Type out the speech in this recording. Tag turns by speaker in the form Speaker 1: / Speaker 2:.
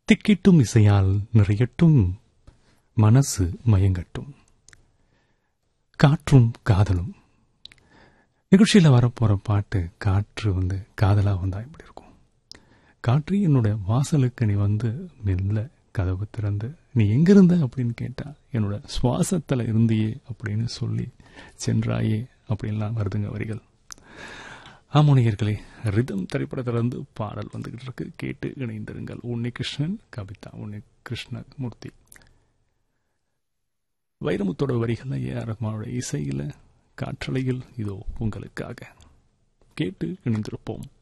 Speaker 1: திக்கிட்டும் இசையால் நிறையட்டும் மனசு மயங்கட்டும். காற்றும் காதலும் நிகழ்ச்சியில் வரப்போற பாட்டு காற்று காதலா வந்தா இப்படி இருக்கும். காற்று என்னோட வாசலுக்கு நீ மெல்ல கதவு திறந்து நீ எங்கிருந்த அப்படின்னு கேட்டா என்னோட சுவாசத்துல இருந்தியே அப்படின்னு சொல்லி சென்றாயே அப்படின்லாம் வருதுங்க வரிகள். ஆமோனியர்களே, ரிதம் திரைப்படத்திலிருந்து பாடல் வந்துகிட்டு இருக்கு, கேட்டு இணைந்திருங்கள். உன்னிகிருஷ்ணன் கவிதா, உன்னிகிருஷ்ணமூர்த்தி. வைரமுத்தோட வரிகள் ஏஆர் ரஹ்மானோட இசையில காற்றலையில் இதோ உங்களுக்காக கேட்டு இணைந்திருப்போம்.